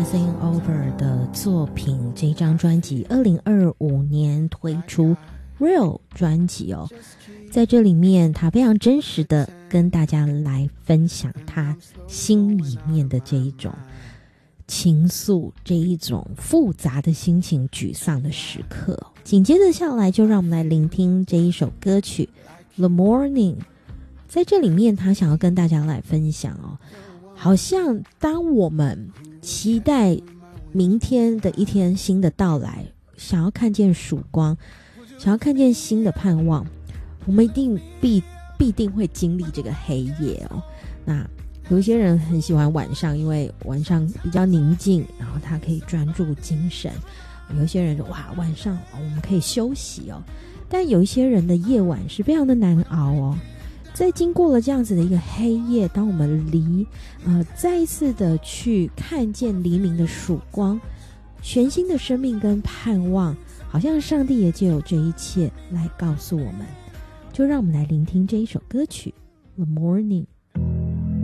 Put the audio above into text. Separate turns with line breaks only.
Nothing Over 的作品，这张专辑2025年推出 Real 专辑哦。在这里面他非常真实的跟大家来分享他心里面的这一种情愫，这一种复杂的心情，沮丧的时刻。紧接着下来就让我们来聆听这一首歌曲 The Morning。 在这里面他想要跟大家来分享哦，好像当我们期待明天的一天新的到来，想要看见曙光，想要看见新的盼望，我们一定必定会经历这个黑夜哦。那有一些人很喜欢晚上，因为晚上比较宁静，然后他可以专注精神。有一些人说哇，晚上我们可以休息哦。但有一些人的夜晚是非常的难熬哦。在经过了这样子的一个黑夜，当我们再一次的去看见黎明的曙光，全新的生命跟盼望，好像上帝也就有这一切来告诉我们。就让我们来聆听这一首歌曲 The Morning。